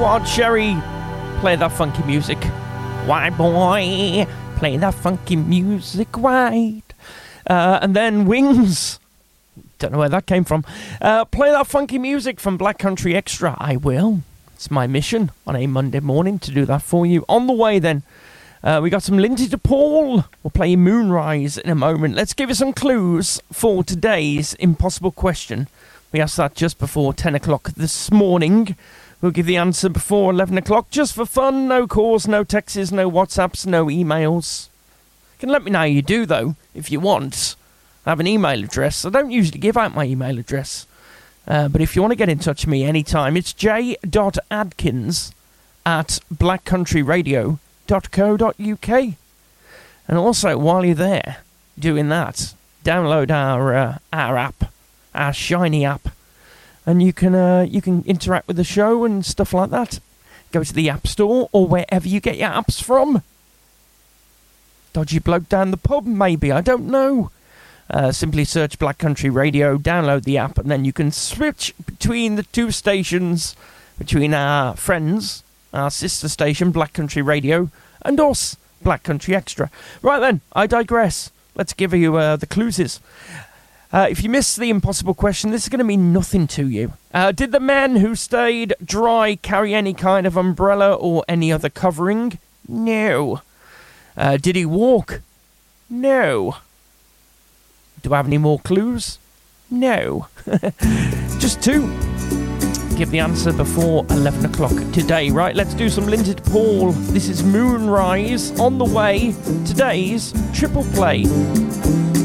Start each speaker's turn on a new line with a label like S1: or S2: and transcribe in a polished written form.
S1: Squad. Sherry, play that funky music. White boy, play that funky music, white. And then Wings. Don't know where that came from. Play that funky music from Black Country Extra. I will. It's my mission on a Monday morning to do that for you. On the way then, we got some Lindsay DePaul. We'll play Moonrise in a moment. Let's give you some clues for today's impossible question. We asked that just before 10 o'clock this morning. We'll give the answer before 11 o'clock, just for fun. No calls, no texts, no WhatsApps, no emails. You can let me know how you do, though, if you want. I have an email address. I don't usually give out my email address. But if you want to get in touch with me anytime, it's j.adkins@blackcountryradio.co.uk. And also, while you're there doing that, download our app, our shiny app, and you can interact with the show and stuff like that. Go to the App Store or wherever you get your apps from. Dodgy bloke down the pub, maybe, I don't know. Simply search Black Country Radio, download the app, and then you can switch between the two stations, between our friends, our sister station, Black Country Radio, and us, Black Country Extra. Right then, I digress. Let's give you the clues. If you missed the impossible question, this is going to mean nothing to you. Did the men who stayed dry carry any kind of umbrella or any other covering? No. Did he walk? No. Do I have any more clues? No. Just two. Give the answer before 11 o'clock today. Right, let's do some Lindsay DePaul. This is Moonrise on the way. Today's Triple Play.